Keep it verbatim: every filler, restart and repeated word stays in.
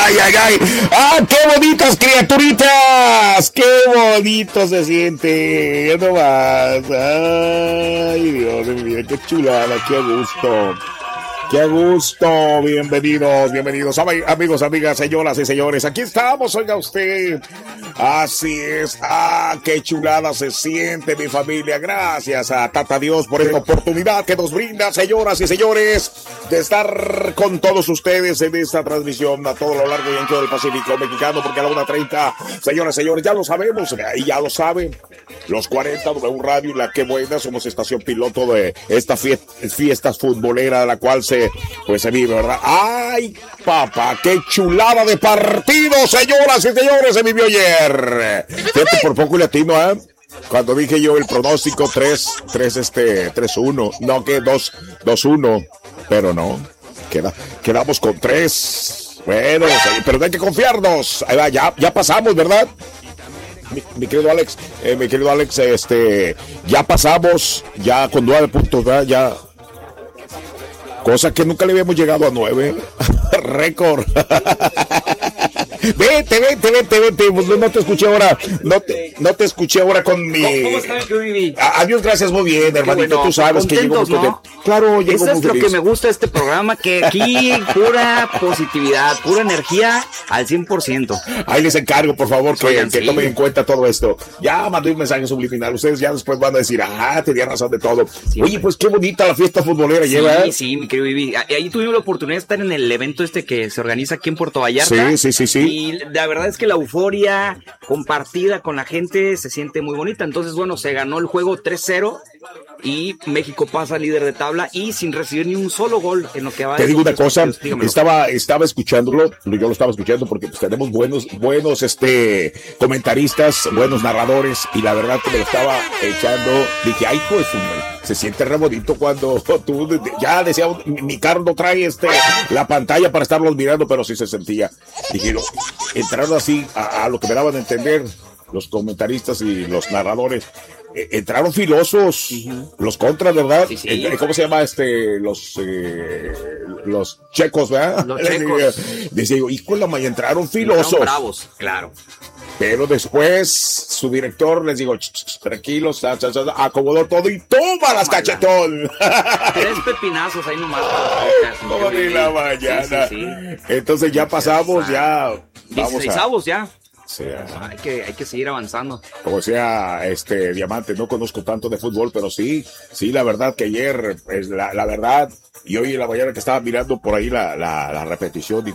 Ay, ay, ay. ¡Ah, qué bonitas criaturitas! ¡Qué bonito se siente! Ya no más. Ay, Dios mío, qué chulada, qué gusto. ¡Qué gusto! Bienvenidos, bienvenidos, amigos, amigas, señoras y señores. Aquí estamos, oiga usted. Así es. ¡Ah, qué chulada se siente, mi familia! Gracias a Tata Dios por esta oportunidad que nos brinda, señoras y señores, de estar con todos ustedes en esta transmisión a todo lo largo y ancho del Pacífico mexicano, porque a la una treinta, señoras y señores, ya lo sabemos, y ya lo saben, los cuarenta, W Radio, la que buena, somos estación piloto de esta fiesta, fiesta futbolera, la cual se pues se vive, ¿verdad? ¡Ay, papá! ¡Qué chulada de partido, señoras y señores! Se vivió ayer. Fíjate, por poco latino, ¿eh? Cuando dije yo el pronóstico tres, tres, este, tres uno. No, que dos, dos uno. Pero no. Queda, quedamos con tres. Bueno, pero no hay que confiarnos. Ahí va, ya, ya pasamos, ¿verdad? Mi, mi querido Alex, eh, mi querido Alex, este, ya pasamos, ya con nueve puntos, ¿verdad? Ya. Cosa que nunca le habíamos llegado a nueve. Récord. Vete, vete, vete, vete. Pues no te escuché ahora. No te, no te escuché ahora con mi. ¿Cómo, cómo está, que viví? Adiós, gracias, muy bien, hermanito. Bueno, tú sabes que llegó muy ¿no? Claro, llegó Eso muy es lo feliz. que me gusta de este programa, que aquí pura positividad, pura energía al cien por ciento. Ahí les encargo, por favor, que, Oigan, que sí. tomen en cuenta todo esto. Ya mandé un mensaje subliminal. Ustedes ya después van a decir, ah, tenía razón de todo. Sí, Oye, pues qué bonita la fiesta futbolera Sí, lleva. ¿eh? sí, mi querido Vivi. Ahí tuvimos la oportunidad de estar en el evento este que se organiza aquí en Puerto Vallarta. Sí, sí, sí, sí. Y la verdad es que la euforia compartida con la gente se siente muy bonita. Entonces, bueno, se ganó el juego tres cero y México pasa líder de tabla y sin recibir ni un solo gol en lo que va. Te digo una cosa, Dígamelo. estaba, estaba escuchándolo, yo lo estaba escuchando porque pues tenemos buenos, buenos, este, comentaristas, buenos narradores, y la verdad que me lo estaba echando, dije, ay, pues, se siente re bonito cuando tú, ya decía, mi carro no trae este, la pantalla para estarlos mirando, pero sí se sentía. Dije, no, entraron así a, a lo que me daban a entender los comentaristas y los narradores. Eh, entraron filosos, uh-huh. Los contras, ¿verdad? Sí, sí. Eh, ¿Cómo se llama este? Los eh, los checos, ¿verdad? Los checos. Decía yo, y con la mañana entraron filosos. Entraron bravos, claro. Pero después su director les digo, ch, ch, tranquilos, cha, cha, cha, acomodó todo y toma las cachetón. Tres pepinazos ahí nomás. Como de la mañana. Sí, sí, sí. Entonces ya pasamos, ya. Vamos dieciséisavos a... ya. Sea, hay que hay que seguir avanzando. Como sea, este Diamante, no conozco tanto de fútbol, pero sí, sí, la verdad que ayer, es la, la verdad, y hoy en la mañana que estaba mirando por ahí la, la, la repetición, digo,